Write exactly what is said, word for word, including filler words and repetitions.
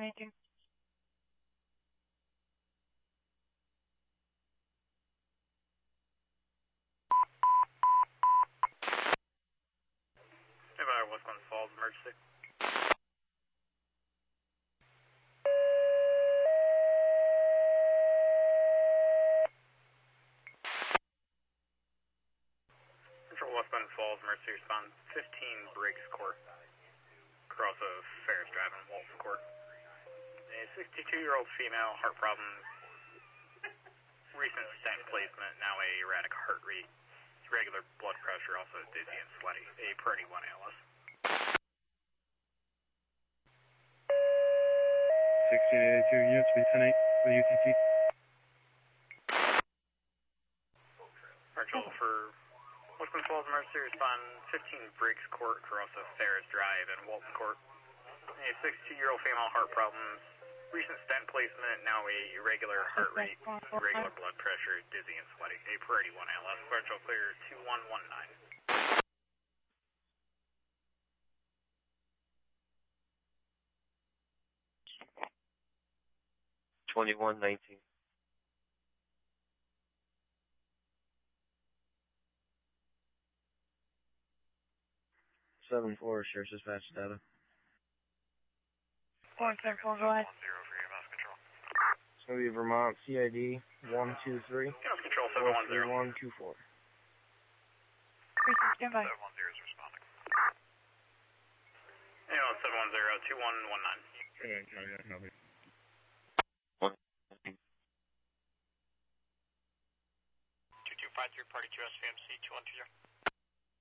nineteen. Nevada West Glens Falls, emergency. Central West Glens Falls, emergency response, fifteen Briggs Court, across of Ferris Drive and Walton Court. A sixty-two-year-old female, heart problems, recent stent placement, now a erratic heart rate, regular blood pressure, also dizzy and sweaty, a priority one A L S. sixteen eighty-two units, we ten eight for the U T C. Marshall for West Glens Falls emergency respond, fifteen Briggs Court, across of Ferris Drive and Walton Court. A sixty-two-year-old female, heart problems, recent stent placement, now a irregular heart rate, regular blood pressure, dizzy and sweaty, a priority one A L S. Marshall clear two one one nine. twenty-one nineteen. seven four, Sheriff's Dispatch data. One Central, go ahead. It's going to be Vermont C I D one two three. Chaos Control seven one zero. one two four. Precinct, stand by. seven one zero is responding. Chaos seven one zero, two one one nine. Yeah, yeah, yeah, nothing. two two five three, party two S V M C two one two zero.